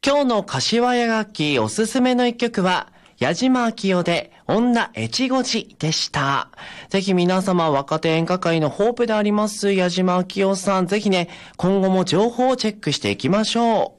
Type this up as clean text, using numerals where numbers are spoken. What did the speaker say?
今日の柏屋楽器おすすめの一曲は、矢島明夫で女越後寺でした。ぜひ皆様、若手演歌界のホープであります矢島明夫さん、ぜひね、今後も情報をチェックしていきましょう。